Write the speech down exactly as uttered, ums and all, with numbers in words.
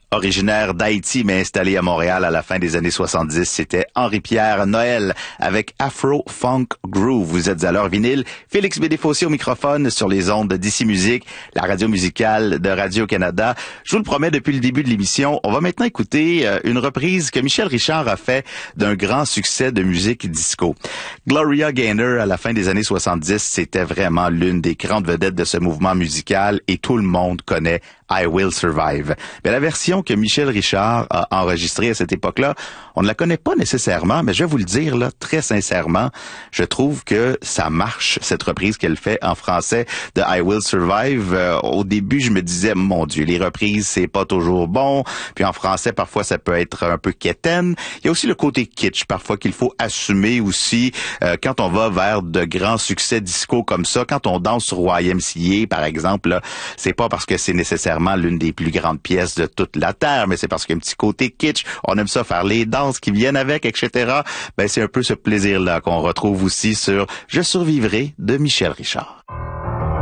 Originaire d'Haïti, mais installé à Montréal à la fin des années soixante-dix, c'était Henri-Pierre Noël avec Afro Funk Groove. Vous êtes à l'heure vinyle. Félix Bédéfossé au microphone sur les ondes d'Ici Musique, la radio musicale de Radio-Canada. Je vous le promets depuis le début de l'émission, on va maintenant écouter une reprise que Michel Richard a fait d'un grand succès de musique disco. Gloria Gaynor, à la fin des années soixante-dix, c'était vraiment l'une des grandes vedettes de ce mouvement musical et tout le monde connaît I Will Survive. Mais la version que Michel Richard a enregistrée à cette époque-là, on ne la connaît pas nécessairement, mais je vais vous le dire là très sincèrement, je trouve que ça marche, cette reprise qu'elle fait en français de I Will Survive. Euh, au début, je me disais, mon Dieu, les reprises, c'est pas toujours bon. Puis en français, parfois, ça peut être un peu quétaine. Il y a aussi le côté kitsch, parfois, qu'il faut assumer aussi euh, quand on va vers de grands succès disco comme ça. Quand on danse sur Y M C A, par exemple, là, c'est pas parce que c'est nécessairement l'une des plus grandes pièces de toute la Terre, mais c'est parce qu'il y a un petit côté kitsch. On aime ça faire les danses qui viennent avec, et cetera. Ben, c'est un peu ce plaisir-là qu'on retrouve aussi sur Je survivrai de Michel Richard.